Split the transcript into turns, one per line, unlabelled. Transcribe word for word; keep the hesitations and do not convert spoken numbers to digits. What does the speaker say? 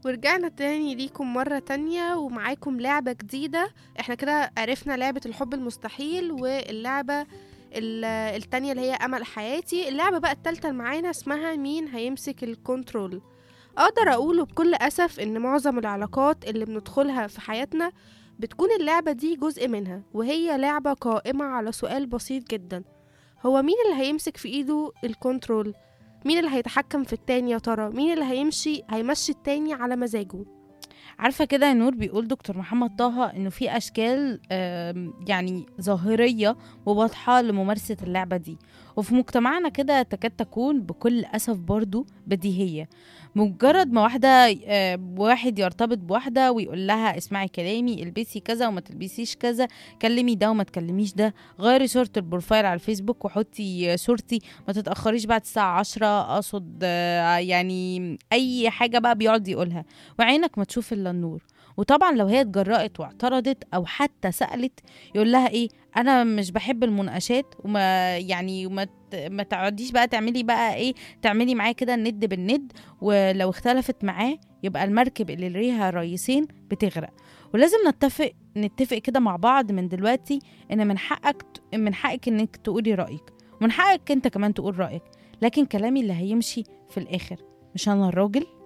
ورجعنا تاني ليكم مرة تانية ومعاكم لعبة جديدة. احنا كده عرفنا لعبة الحب المستحيل، واللعبة ال- التانية اللي هي أمل حياتي. اللعبة بقى التالتة اللي معانا اسمها مين هيمسك الكنترول. أقدر أقوله بكل أسف إن معظم العلاقات اللي بندخلها في حياتنا بتكون اللعبة دي جزء منها، وهي لعبة قائمة على سؤال بسيط جدا: هو مين اللي هيمسك في إيده الكنترول؟ مين اللي هيتحكم في التاني يا ترى؟ مين اللي هيمشي هيمشي التاني على مزاجه؟
عارفة كده يا نور، بيقول دكتور محمد طه إنه في أشكال آم، يعني ظاهرية وواضحة لممارسة اللعبة دي، وفي مجتمعنا كده تكاد تكون بكل أسف برضو بديهية. مجرد ما واحدة آه، واحد يرتبط بواحدة ويقول لها اسمعي كلامي، البسي كذا وما تلبسيش كذا، كلمي ده وما تكلميش ده، غيري صورة البروفايل على الفيسبوك وحطي صورتي، ما تتأخريش بعد الساعة عشرة، أقصد آه، يعني أي حاجة بقى بيقعد يقولها، وعينك ما تشوف الا النور. وطبعا لو هي اتجرأت واعترضت او حتى سألت، يقول لها ايه؟ انا مش بحب المناقشات، وما يعني وما ت- ما تقعديش بقى تعملي بقى ايه، تعملي معاه كده الند بالند، ولو اختلفت معاه يبقى المركب اللي ليها رئيسين بتغرق. ولازم نتفق نتفق كده مع بعض من دلوقتي ان من حقك ت- من حقك انك تقولي رأيك، ومن حقك انت كمان تقول رأيك، لكن كلامي اللي هيمشي في الاخر، مش انا الراجل.